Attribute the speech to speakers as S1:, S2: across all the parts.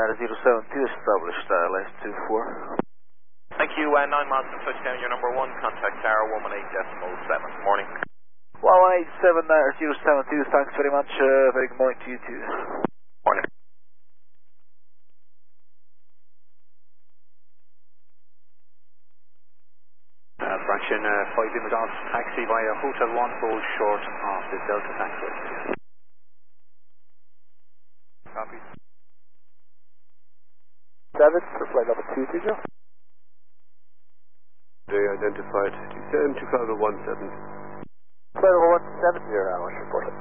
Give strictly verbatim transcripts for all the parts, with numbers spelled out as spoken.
S1: R zero seven two established, uh, last two four.
S2: Thank you, uh, nine miles to touchdown, your number one, contact Tower one one eight decimal seven. Morning.
S1: one one eight seven R zero seven two, thanks very much, uh, very good morning to you too.
S2: Morning.
S3: Uh, fraction uh, five Lima Golf, taxi via Hotel one, hold short of the Delta taxiway. Copy.
S1: seven for flight level two two zero.
S3: They identified T seven two five one seven.
S1: Flight level one seven zero, I was reporting.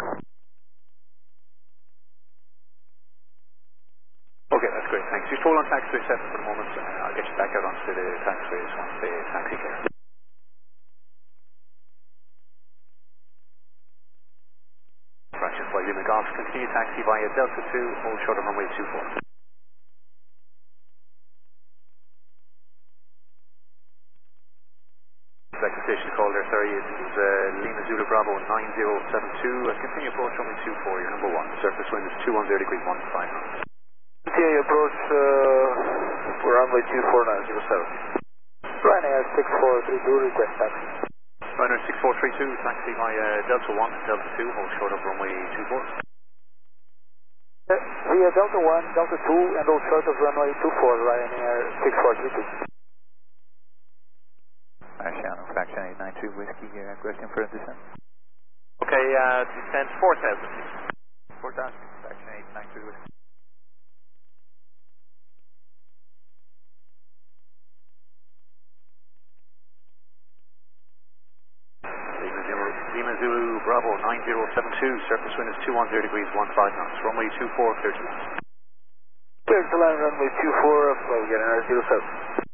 S3: Okay, that's great, thanks. Just hold on taxiway seven for the moment. Uh, I'll get you back out onto the taxiways once the taxi clears. Fraction five Lima Golf, continue taxi via Delta two, hold short of runway two four. Second station call there, sorry, it is uh, Lima Zulu Bravo nine zero seven two. Uh, continue approach runway two four, your number one. Surface wind is two one zero degree one five knots.
S1: Continue approach uh, for runway two four nine zero seven. Ryanair six four three two, request taxi.
S3: Ryanair six four three two, taxi via Delta one, Delta two, hold short of runway two four.
S1: Uh, via Delta one, Delta two, and hold short of runway two four, Ryanair six four three two.
S4: Marciano, fraction eight nine two whiskey here, requesting for a descent.
S2: Okay, uh, descent four thousand.
S4: four thousand, fraction eight nine two whiskey.
S3: Lima Zulu, Lima Zulu Bravo nine zero seven two, surface wind is two one zero degrees one five knots, runway two four, clear to land.
S1: Clear to land runway two four, uh, we'll get an R zero seven.